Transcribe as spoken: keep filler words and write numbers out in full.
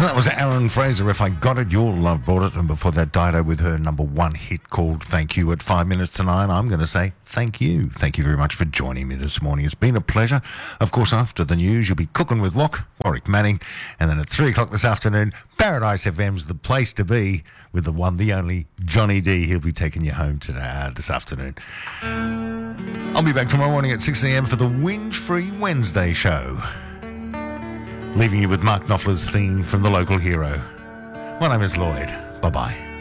That was Aaron Fraser, If I Got It, Your Love Brought It. And before that, Dido with her number one hit called Thank You at five minutes to nine. I'm going to say thank you. Thank you very much for joining me this morning. It's been a pleasure. Of course, after the news, you'll be cooking with Wok, Warwick Manning. And then at three o'clock this afternoon, Paradise F M's the place to be with the one, the only Johnny D. He'll be taking you home today, uh, this afternoon. I'll be back tomorrow morning at six a.m. for the Whinge Free Wednesday show. Leaving you with Mark Knopfler's theme from The Local Hero. My name is Lloyd. Bye-bye.